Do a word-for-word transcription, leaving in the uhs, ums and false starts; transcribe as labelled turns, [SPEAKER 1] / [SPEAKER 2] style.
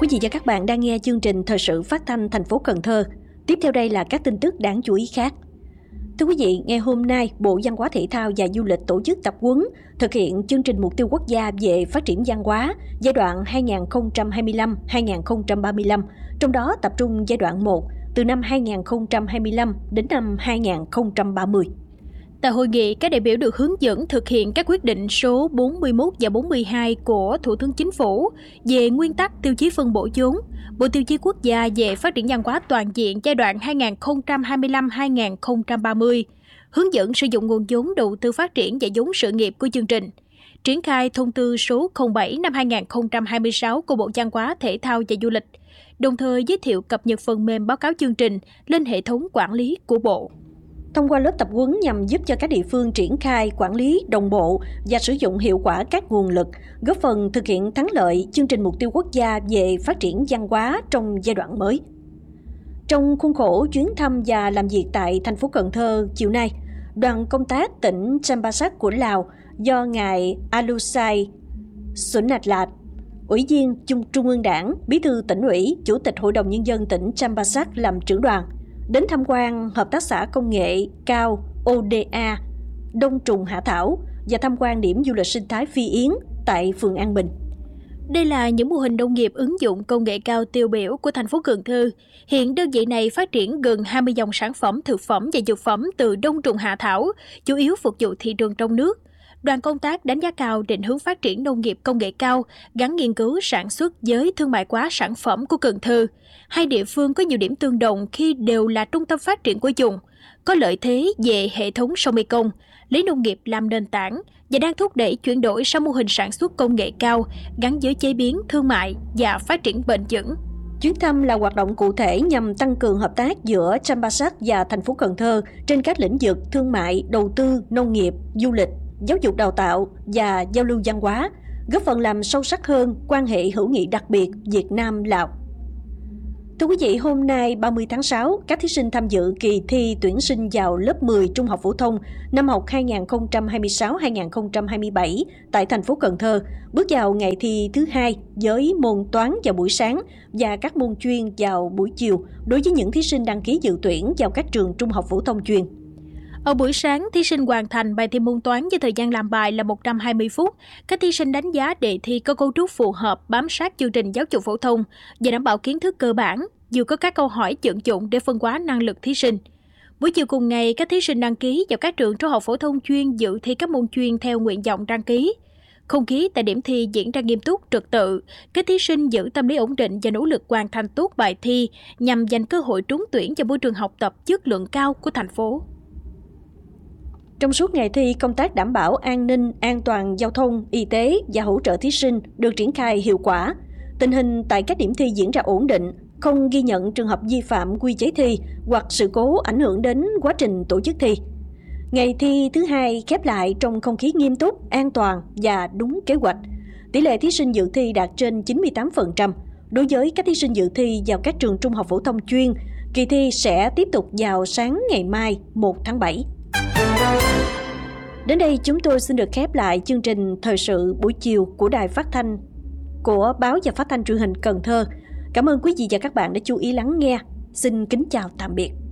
[SPEAKER 1] Quý vị và các bạn đang nghe chương trình Thời sự phát thanh thành phố Cần Thơ. Tiếp theo đây là các tin tức đáng chú ý khác. Thưa quý vị, ngày hôm nay, Bộ Văn hóa Thể thao và Du lịch tổ chức tập huấn thực hiện chương trình mục tiêu quốc gia về phát triển văn hóa giai đoạn hai nghìn không trăm hai mươi lăm đến hai nghìn không trăm ba mươi lăm, trong đó tập trung giai đoạn một từ năm hai nghìn không trăm hai mươi lăm đến năm hai nghìn không trăm ba mươi.
[SPEAKER 2] Tại hội nghị, các đại biểu được hướng dẫn thực hiện các quyết định số bốn mươi mốt và bốn mươi hai của Thủ tướng Chính phủ về nguyên tắc tiêu chí phân bổ vốn, Bộ Tiêu chí Quốc gia về phát triển văn hóa toàn diện giai đoạn hai nghìn không trăm hai mươi lăm đến hai nghìn không trăm ba mươi, hướng dẫn sử dụng nguồn vốn đầu tư phát triển và vốn sự nghiệp của chương trình, triển khai thông tư số không bảy năm hai nghìn không trăm hai mươi sáu của Bộ Văn hóa Thể thao và Du lịch, đồng thời giới thiệu cập nhật phần mềm báo cáo chương trình lên hệ thống quản lý của Bộ.
[SPEAKER 1] Thông qua lớp tập huấn nhằm giúp cho các địa phương triển khai, quản lý, đồng bộ và sử dụng hiệu quả các nguồn lực, góp phần thực hiện thắng lợi chương trình mục tiêu quốc gia về phát triển văn hóa trong giai đoạn mới. Trong khuôn khổ chuyến thăm và làm việc tại thành phố Cần Thơ chiều nay, đoàn công tác tỉnh Champasak của Lào do ngài Alusai Sunatlat, Ủy viên Trung, Trung ương Đảng, Bí thư Tỉnh ủy, Chủ tịch Hội đồng Nhân dân tỉnh Champasak làm trưởng đoàn, đến tham quan Hợp tác xã Công nghệ cao o đê a Đông Trùng Hạ Thảo và tham quan điểm du lịch sinh thái Phi Yến tại phường An Bình.
[SPEAKER 2] Đây là những mô hình nông nghiệp ứng dụng công nghệ cao tiêu biểu của thành phố Cần Thơ. Hiện đơn vị này phát triển gần hai mươi dòng sản phẩm thực phẩm và dược phẩm từ Đông Trùng Hạ Thảo, chủ yếu phục vụ thị trường trong nước. Đoàn công tác đánh giá cao định hướng phát triển nông nghiệp công nghệ cao, gắn nghiên cứu sản xuất với thương mại hóa sản phẩm của Cần Thơ. Hai địa phương có nhiều điểm tương đồng khi đều là trung tâm phát triển của vùng, có lợi thế về hệ thống sông Mekong, lấy nông nghiệp làm nền tảng và đang thúc đẩy chuyển đổi sang mô hình sản xuất công nghệ cao, gắn với chế biến, thương mại và phát triển bền vững.
[SPEAKER 1] Chuyến thăm là hoạt động cụ thể nhằm tăng cường hợp tác giữa Champasak và thành phố Cần Thơ trên các lĩnh vực thương mại, đầu tư, nông nghiệp, du lịch, giáo dục đào tạo và giao lưu văn hóa, góp phần làm sâu sắc hơn quan hệ hữu nghị đặc biệt Việt Nam-Lào. Thưa quý vị, hôm nay ba mươi tháng sáu, các thí sinh tham dự kỳ thi tuyển sinh vào lớp mười trung học phổ thông năm học hai nghìn không trăm hai mươi sáu đến hai nghìn không trăm hai mươi bảy tại thành phố Cần Thơ bước vào ngày thi thứ hai với môn toán vào buổi sáng và các môn chuyên vào buổi chiều đối với những thí sinh đăng ký dự tuyển vào các trường trung học phổ thông chuyên.
[SPEAKER 2] Ở buổi sáng, thí sinh hoàn thành bài thi môn toán với thời gian làm bài là một trăm hai mươi phút. Các thí sinh đánh giá đề thi có cấu trúc phù hợp, bám sát chương trình giáo dục phổ thông và đảm bảo kiến thức cơ bản, dù có các câu hỏi vận dụng để phân hóa năng lực thí sinh. Buổi chiều cùng ngày, các thí sinh đăng ký vào các trường trung học phổ thông chuyên dự thi các môn chuyên theo nguyện vọng đăng ký. Không khí tại điểm thi diễn ra nghiêm túc, trật tự. Các thí sinh giữ tâm lý ổn định và nỗ lực hoàn thành tốt bài thi nhằm giành cơ hội trúng tuyển vào môi trường học tập chất lượng cao của thành phố.
[SPEAKER 1] Trong suốt ngày thi, công tác đảm bảo an ninh, an toàn giao thông, y tế và hỗ trợ thí sinh được triển khai hiệu quả. Tình hình tại các điểm thi diễn ra ổn định, không ghi nhận trường hợp vi phạm quy chế thi hoặc sự cố ảnh hưởng đến quá trình tổ chức thi. Ngày thi thứ hai khép lại trong không khí nghiêm túc, an toàn và đúng kế hoạch. Tỷ lệ thí sinh dự thi đạt trên chín mươi tám phần trăm. Đối với các thí sinh dự thi vào các trường trung học phổ thông chuyên, kỳ thi sẽ tiếp tục vào sáng ngày mai một tháng bảy. Đến đây chúng tôi xin được khép lại chương trình Thời sự buổi chiều của Đài Phát thanh của Báo và Phát thanh Truyền hình Cần Thơ. Cảm ơn quý vị và các bạn đã chú ý lắng nghe. Xin kính chào tạm biệt.